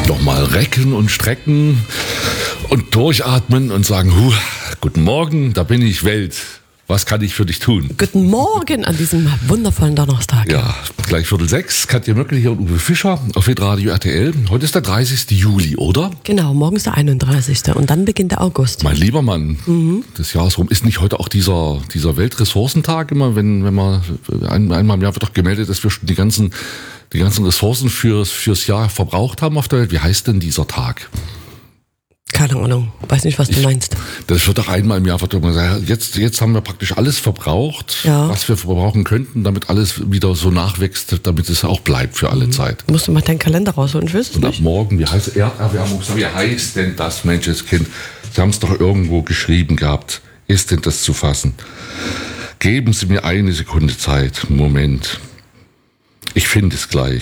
Nochmal recken und strecken und durchatmen und sagen, guten Morgen, da bin ich Welt. Was kann ich für dich tun? Guten Morgen an diesem wundervollen Donnerstag. Ja, gleich 5:45, Katja Möckel hier und Uwe Fischer auf Hitradio RTL. Heute ist der 30. Juli, oder? Genau, morgen ist der 31. und dann beginnt der August. Mein lieber Mann, das Jahr ist rum. Ist nicht heute auch dieser Weltressourcentag immer, wenn man einmal im Jahr wird doch gemeldet, dass wir schon die ganzen Ressourcen fürs Jahr verbraucht haben auf der Welt. Wie heißt denn dieser Tag? Keine Ahnung, weiß nicht, was du meinst. Das wird doch einmal im Jahr gesagt, jetzt haben wir praktisch alles verbraucht, ja, was wir verbrauchen könnten, damit alles wieder so nachwächst, damit es auch bleibt für alle Zeit. Musst du mal deinen Kalender rausholen, ich weiß es und nicht. Ab morgen, wie heißt denn das, Menschenskind? Sie haben es doch irgendwo geschrieben gehabt. Ist denn das zu fassen? Geben Sie mir eine Sekunde Zeit. Moment. Ich finde es gleich.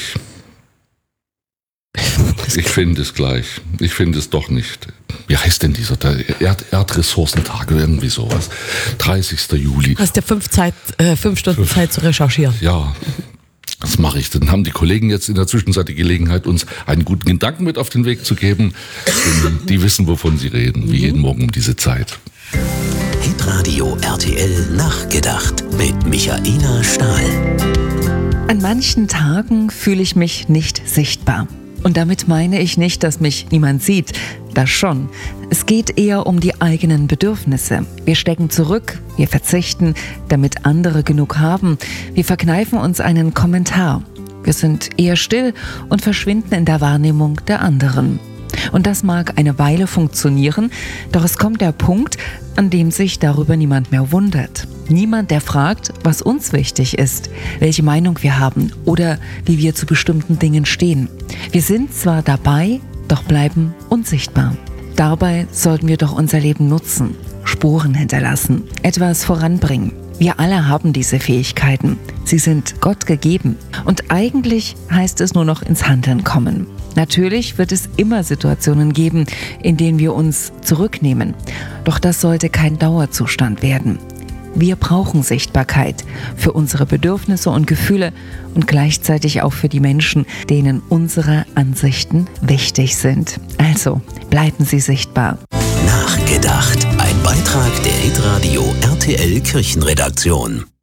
Ich finde es gleich. Ich finde es doch nicht. Wie heißt denn dieser Erdressourcentag oder irgendwie sowas? 30. Juli. Hast ja 5 Stunden Zeit zu recherchieren. Ja, das mache ich. Dann haben die Kollegen jetzt in der Zwischenzeit die Gelegenheit, uns einen guten Gedanken mit auf den Weg zu geben. Denn die wissen, wovon sie reden, wie jeden Morgen um diese Zeit. Hitradio RTL Nachgedacht mit Michaela Stahl. An manchen Tagen fühle ich mich nicht sichtbar. Und damit meine ich nicht, dass mich niemand sieht. Das schon. Es geht eher um die eigenen Bedürfnisse. Wir stecken zurück, wir verzichten, damit andere genug haben. Wir verkneifen uns einen Kommentar. Wir sind eher still und verschwinden in der Wahrnehmung der anderen. Und das mag eine Weile funktionieren, doch es kommt der Punkt, an dem sich darüber niemand mehr wundert. Niemand, der fragt, was uns wichtig ist, welche Meinung wir haben oder wie wir zu bestimmten Dingen stehen. Wir sind zwar dabei, doch bleiben unsichtbar. Dabei sollten wir doch unser Leben nutzen, Spuren hinterlassen, etwas voranbringen. Wir alle haben diese Fähigkeiten. Sie sind Gott gegeben. Und eigentlich heißt es nur noch ins Handeln kommen. Natürlich wird es immer Situationen geben, in denen wir uns zurücknehmen. Doch das sollte kein Dauerzustand werden. Wir brauchen Sichtbarkeit für unsere Bedürfnisse und Gefühle und gleichzeitig auch für die Menschen, denen unsere Ansichten wichtig sind. Also bleiben Sie sichtbar. Nachgedacht. Ein Beitrag der Hitradio RTL Kirchenredaktion.